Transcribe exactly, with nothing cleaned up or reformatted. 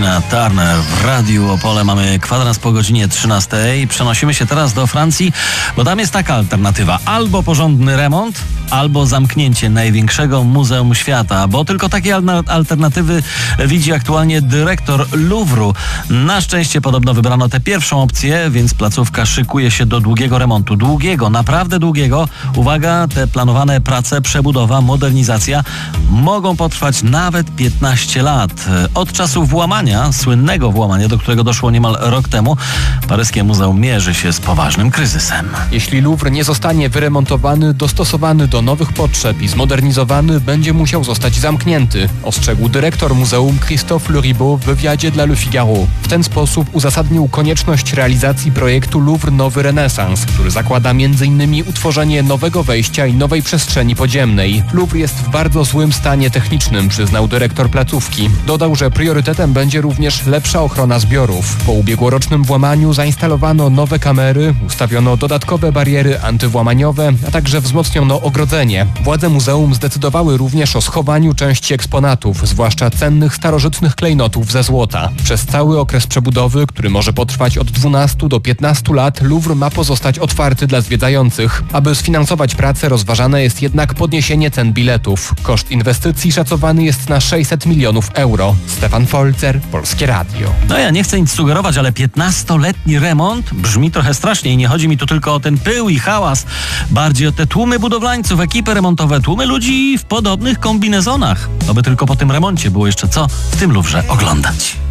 Tina Turner w Radiu Opole. Mamy kwadrans po godzinie trzynastej. Przenosimy się teraz do Francji, bo tam jest taka alternatywa. Albo porządny remont, albo zamknięcie największego muzeum świata, bo tylko takie alternatywy widzi aktualnie dyrektor Louvru. Na szczęście podobno wybrano tę pierwszą opcję, więc placówka szykuje się do długiego remontu. Długiego, naprawdę długiego. Uwaga, te planowane prace, przebudowa, modernizacja mogą potrwać nawet piętnaście lat. Od czasu włamania, słynnego włamania, do którego doszło niemal rok temu, paryskie muzeum mierzy się z poważnym kryzysem. Jeśli Louvre nie zostanie wyremontowany, dostosowany do nowych potrzeb i zmodernizowany, będzie musiał zostać zamknięty, ostrzegł dyrektor muzeum Christophe Le Ribot w wywiadzie dla Le Figaro. W ten sposób uzasadnił konieczność realizacji projektu Louvre Nowy Renesans, który zakłada między innymi utworzenie nowego wejścia i nowej przestrzeni podziemnej. Louvre jest w bardzo złym stanie technicznym, przyznał dyrektor placówki. Dodał, że priorytetem będzie również lepsza ochrona zbiorów. Po ubiegłorocznym włamaniu zainstalowano nowe kamery, ustawiono dodatkowe bariery antywłamaniowe, a także wzmocniono ogrodzenie. Władze muzeum zdecydowały również o schowaniu części eksponatów, zwłaszcza cennych starożytnych klejnotów ze złota. Przez cały okres przebudowy, który może potrwać od dwunastu do piętnastu lat, Louvre ma pozostać otwarty dla zwiedzających. Aby sfinansować pracę, rozważane jest jednak podniesienie cen biletów. Koszt inwestycji szacowany jest na sześćset milionów euro. Stefan Folzer, Polskie Radio. No ja nie chcę nic sugerować, ale piętnastoletni remont brzmi trochę strasznie i nie chodzi mi tu tylko o ten pył i hałas. Bardziej o te tłumy budowlańców, ekipy remontowe, tłumy ludzi w podobnych kombinezonach. Oby tylko po tym remoncie było jeszcze co w tym Louvre oglądać.